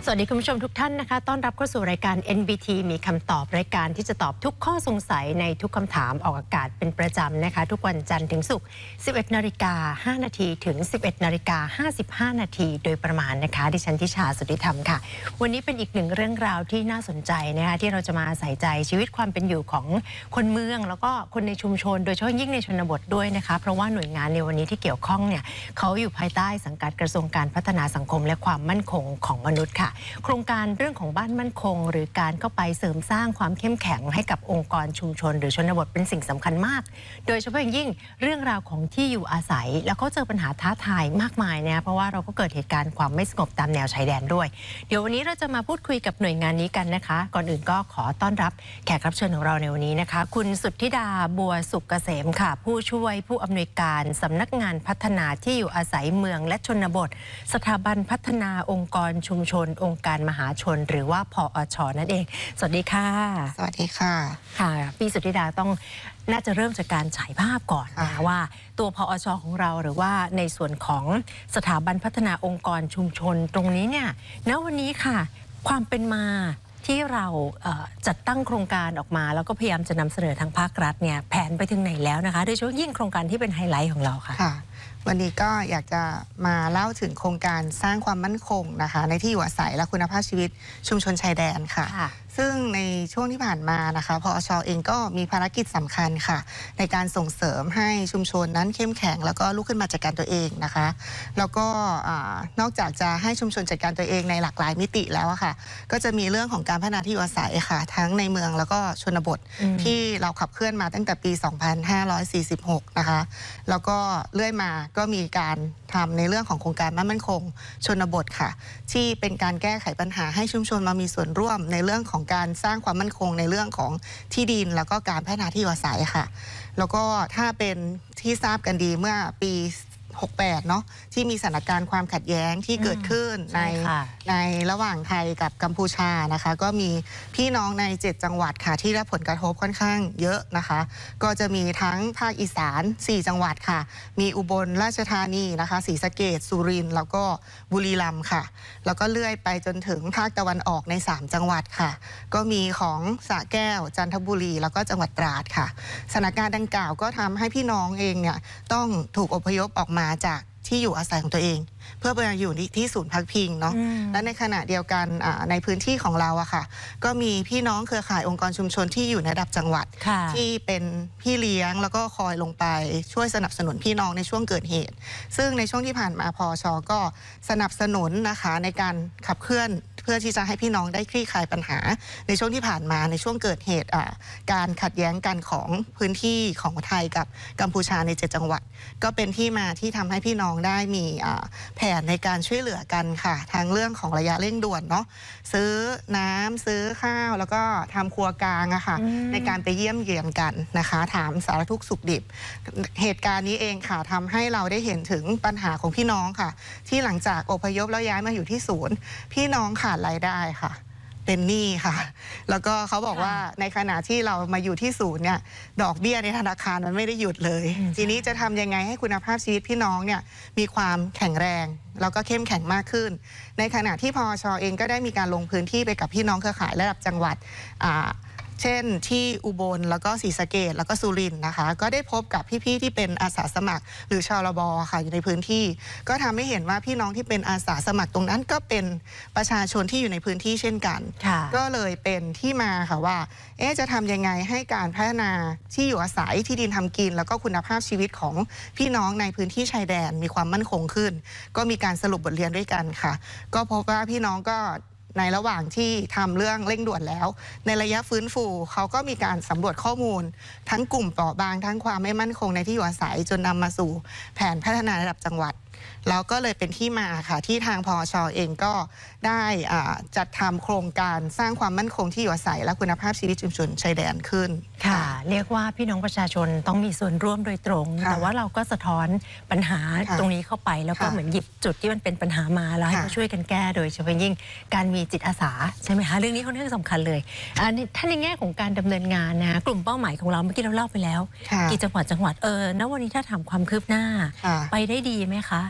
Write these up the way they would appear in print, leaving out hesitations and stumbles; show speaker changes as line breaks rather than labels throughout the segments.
สวัสดีคุณผู้ชมทุกท่านนะคะต้อนรับเข้าสู่รายการ NBT มีคำตอบรายการที่จะตอบทุกข้อสงสัยในทุกคำถามออกอากาศเป็นประจำนะคะทุกวันจันทร์ถึงศุกร์ 11:05 น.ถึง 11:55 น.โดยประมาณนะคะดิฉันทิชาสุทธิธรรมค่ะวันนี้เป็นอีกหนึ่งเรื่องราวที่น่าสนใจนะคะที่เราจะมาใส่ใจชีวิตความเป็นอยู่ของคนเมืองแล้วก็คนในชุมชนโดยเฉพาะยิ่งในชนบทด้วยนะคะเพราะว่าหน่วยงานในวันนี้ที่เกี่ยวข้องเนี่ยเขาอยู่ภายใต้สังกัดกระทรวงการพัฒนาสังคมและความมั่นคงของมนุษย์ค่ะโครงการเรื่องของบ้านมั่นคงหรือการเข้าไปเสริมสร้างความเข้มแข็งให้กับองค์กรชุมชนหรือชนบทเป็นสิ่งสำคัญมากโดยเฉพาะอย่างยิ่งเรื่องราวของที่อยู่อาศัยแล้วเขาเจอปัญหาท้าทายมากมายนะเพราะว่าเราก็เกิดเหตุการณ์ความไม่สงบตามแนวชายแดนด้วยเดี๋ยววันนี้เราจะมาพูดคุยกับหน่วยงานนี้กันนะคะก่อนอื่นก็ขอต้อนรับแขกรับเชิญของเราในวันนี้นะคะคุณสุทธิดาบัวสุกเกษมค่ะผู้ช่วยผู้อำนวยการสำนักงานพัฒนาที่อยู่อาศัยเมืองและชนบทสถาบันพัฒนาองค์กรชุมชนองค์การมหาชนหรือว่าพอช.นั่นเองสวัสดีค่ะ
สวัสดีค่ะ
ค่ะพี่สุทธิดาต้องน่าจะเริ่มจากการฉายภาพก่อนนะว่าตัวพอช.ของเราหรือว่าในส่วนของสถาบันพัฒนาองค์กรชุมชนตรงนี้เนี่ยณวันนี้ค่ะความเป็นมาที่เราจัดตั้งโครงการออกมาแล้วก็พยายามจะนำเสนอทางภาครัฐเนี่ยแผนไปถึงไหนแล้วนะคะโดยเฉพาะยิ่งโครงการที่เป็นไฮไลท์ของเราค่ะ
วันนี้ก็อยากจะมาเล่าถึงโครงการสร้างความมั่นคงนะคะในที่อยู่อาศัยและคุณภาพชีวิตชุมชนชายแดนค่ะซึ่งในช่วงที่ผ่านมานะคะพอช.เองก็มีภารกิจสำคัญค่ะในการส่งเสริมให้ชุมชนนั้นเข้มแข็งแล้วก็ลุกขึ้นมาจัดการตัวเองนะคะแล้วก็นอกจากจะให้ชุมชนจัดการตัวเองในหลากหลายมิติแล้วค่ะก็จะมีเรื่องของการพัฒนาที่อยู่อาศัยค่ะทั้งในเมืองแล้วก็ชนบทที่เราขับเคลื่อนมาตั้งแต่ปี 2546 นะคะแล้วก็เรื่อยมาก็มีการทำในเรื่องของโครงการบ้านมั่นคงชนบทค่ะที่เป็นการแก้ไขปัญหาให้ชุมชนมามีส่วนร่วมในเรื่องของการสร้างความมั่นคงในเรื่องของที่ดินแล้วก็การพัฒนาที่อยู่อาศัยค่ะแล้วก็ถ้าเป็นที่ทราบกันดีเมื่อปี68เนาะที่มีสถานการณ์ความขัดแย้งที่เกิดขึ้นในระหว่างไทยกับกัมพูชานะคะก็มีพี่น้องใน7จังหวัดค่ะที่ได้ผลกระทบค่อนข้างเยอะนะคะก็จะมีทั้งภาคอีสาน4จังหวัดค่ะมีอุบลราชธานีนะคะศรีสะเกษสุรินทร์แล้วก็บุรีรัมย์ค่ะแล้วก็เลื่อยไปจนถึงภาคตะวันออกใน3จังหวัดค่ะก็มีของสระแก้วจันทบุรีแล้วก็จังหวัดตราดค่ะสถานการณ์ดังกล่าวก็ทำให้พี่น้องเองเนี่ยต้องถูกอพยพออกมาจากที่อยู่อาศัยของตัวเองเพื่อไปอยู่ที่ศูนย์พักพิงเนาะและในขณะเดียวกันในพื้นที่ของเราอะค่ะก็มีพี่น้องเครือข่ายองค์กรชุมชนที่อยู่ในระดับจังหวัดที่เป็นพี่เลี้ยงแล้วก็คอยลงไปช่วยสนับสนุนพี่น้องในช่วงเกิดเหตุซึ่งในช่วงที่ผ่านมาพช.ก็สนับสนุนนะคะในการขับเคลื่อนเพื่อที่จะให้พี่น้องได้คลี่คลายปัญหาในช่วงที่ผ่านมาในช่วงเกิดเหตุการขัดแย้งกันของพื้นที่ของไทยกับกัมพูชาใน7จังหวัดก็เป็นที่มาที่ทำให้พี่น้องได้มีแผนในการช่วยเหลือกันค่ะทางเรื่องของระยะเร่งด่วนเนาะซื้อน้ำซื้อข้าวแล้วก็ทำครัวกลางอะค่ะในการไปเยี่ยมเยียนกันนะคะถามสารทุกข์สุขดิบเหตุการณ์นี้เองค่ะทำให้เราได้เห็นถึงปัญหาของพี่น้องค่ะที่หลังจากอพยพแล้วย้ายมาอยู่ที่ศูนย์พี่น้องขาดรายได้ค่ะเป็นหนี้ค่ะแล้วก็เขาบอกว่าในขณะที่เรามาอยู่ที่ศูนย์เนี่ยดอกเบี้ยในธนาคารมันไม่ได้หยุดเลยทีนี้จะทำยังไงให้คุณภาพชีวิตพี่น้องเนี่ยมีความแข็งแรงแล้วก็เข้มแข็งมากขึ้นในขณะที่พช.เองก็ได้มีการลงพื้นที่ไปกับพี่น้องเครือข่ายระดับจังหวัดเช่นที่อุบลแล้วก็ศรีสะเกษแล้วก็สุรินทร์นะคะก็ได้พบกับพี่ๆที่เป็นอาสาสมัครหรือชลบ.ค่ะอยู่ในพื้นที่ก็ทำให้เห็นว่าพี่น้องที่เป็นอาสาสมัครตรงนั้นก็เป็นประชาชนที่อยู่ในพื้นที่เช่นกันก็เลยเป็นที่มาค่ะว่าจะทำยังไงให้การพัฒนาที่อยู่อาศัยที่ดินทำกินแล้วก็คุณภาพชีวิตของพี่น้องในพื้นที่ชายแดนมีความมั่นคงขึ้นก็มีการสรุปบทเรียนด้วยกันค่ะก็พบว่าพี่น้องก็ในระหว่างที่ทำเรื่องเร่งด่วนแล้วในระยะฟื้นฟูเขาก็มีการสำรวจข้อมูลทั้งกลุ่มเปราะบางทั้งความไม่มั่นคงในที่อยู่อาศัยจนนำมาสู่แผนพัฒนาระดับจังหวัดแล้วก็เลยเป็นที่มาค่ะที่ทางพช.เองก็ได้จัดทำโครงการสร้างความมั่นคงที่อยู่อาศัยและคุณภาพชีวิตชุมชนชายแดนขึ้น
ค่ะเรียกว่าพี่น้องประชาชนต้องมีส่วนร่วมโดยตรงแต่ว่าเราก็สะท้อนปัญหาตรงนี้เข้าไปแล้วก็เหมือนหยิบจุดที่มันเป็นปัญหามาแล้วให้เขาช่วยกันแก้โดยเฉพาะยิ่งการมีจิตอาสาใช่ไหมคะเรื่องนี้ค่อนข้างสำคัญเลยถ้าในแง่ของการดำเนินงานนะกลุ่มเป้าหมายของเราเมื่อกี้เราเล่าไปแล้วกี่จังหวัดณวันนี้ถ้าถามความคืบหน้าไปได้ดีไหมคะ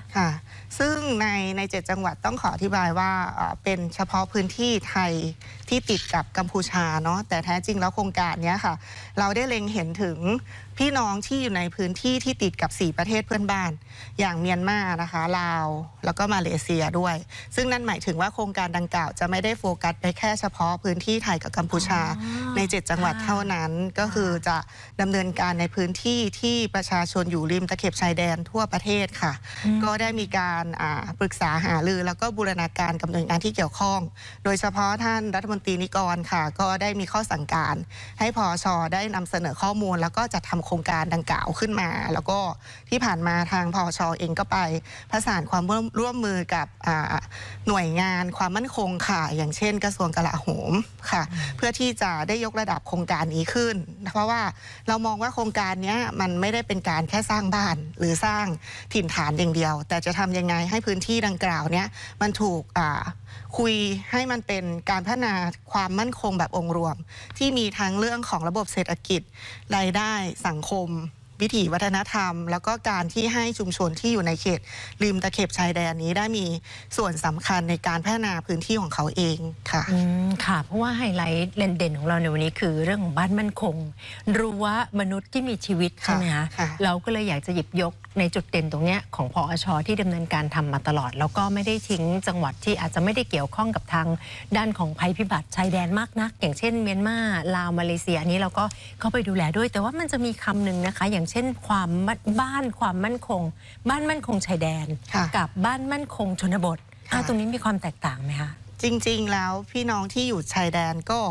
ค่ะซึ่งใน7จังหวัดต้องขออธิบายว่าเป็นเฉพาะพื้นที่ไทยที่ติดกับกัมพูชาเนาะแต่แท้จริงแล้วโครงการนี้ค่ะเราได้เล็งเห็นถึงพี่น้องที่อยู่ในพื้นที่ที่ติดกับ4ประเทศเพื่อนบ้านอย่างเมียนมานะคะลาวแล้วก็มาเลเซียด้วยซึ่งนั่นหมายถึงว่าโครงการดังกล่าวจะไม่ได้โฟกัสไปแค่เฉพาะพื้นที่ไทยกับกัมพูชาใน7จังหวัดเท่านั้นก็คือจะดำเนินการในพื้นที่ที่ประชาชนอยู่ริมตะเข็บชายแดนทั่วประเทศค่ะก็ได้มีการปรึกษาหารือแล้วก็บูรณาการกับหน่วยงานที่เกี่ยวข้องโดยเฉพาะท่านรัฐมนตรีนิกรค่ะก็ได้มีข้อสั่งการให้พช.ได้นำเสนอข้อมูลแล้วก็จัดทำโครงการดังกล่าวขึ้นมาแล้วก็ที่ผ่านมาทางพช.เองก็ไปประสานความร่วมมือกับหน่วยงานความมั่นคงค่ะอย่างเช่นกระทรวงกลาโหมค่ะเพื่อที่จะได้ยกระดับโครงการนี้ขึ้นเพราะว่าเรามองว่าโครงการนี้มันไม่ได้เป็นการแค่สร้างบ้านหรือสร้างถิ่นฐานอย่างเดียวแต่จะทำยังไงให้พื้นที่ดังกล่าวเนี้ยมันถูกคุยให้มันเป็นการพัฒนาความมั่นคงแบบองค์รวมที่มีทั้งเรื่องของระบบเศรษฐกิจรายได้สังคมวิถีวัฒนธรรมแล้วก็การที่ให้ชุมชนที่อยู่ในเขตริมตะเข็บชายแดนนี้ได้มีส่วนสำคัญในการพัฒนาพื้นที่ของเขาเองค่ะ
ค่ะเพราะว่าไฮไลท์เด่นของเราในวันนี้คือเรื่องของบ้านมั่นคงรั้วมนุษย์ที่มีชีวิตใช่ไหมคะเราก็เลยอยากจะหยิบยกในจุดเด่นตรงนี้ของพอช.ที่ดำเนินการทำมาตลอดแล้วก็ไม่ได้ทิ้งจังหวัดที่อาจจะไม่ได้เกี่ยวข้องกับทางด้านของภัยพิบัติชายแดนมากนักอย่างเช่นเมียนมาลาวมาเลเซียอันนี้เราก็เข้าไปดูแลด้วยแต่ว่ามันจะมีคำหนึ่งนะคะอย่างเช่นความมั่นคงบ้านมั่นคงชายแดนกับบ้านมั่นคงชนบทตรงนี้มีความแตกต่างไหมคะ
จริงๆแล้วพี่น้องที่อยู่ชายแดนก็